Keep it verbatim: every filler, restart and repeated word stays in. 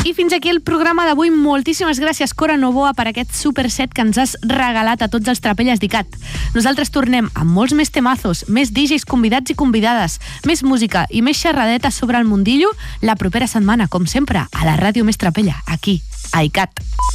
I fins aquí el programa d'avui. Moltíssimes gràcies, Cora Novoa, per aquest superset que ens has regalat a tots els Trapelles d'Icat. Nosaltres tornem amb molts més temazos, més D Js convidats i convidades, més música i més xerradetes sobre el mundillo la propera setmana, com sempre, a la ràdio més trapella, aquí, a Icat.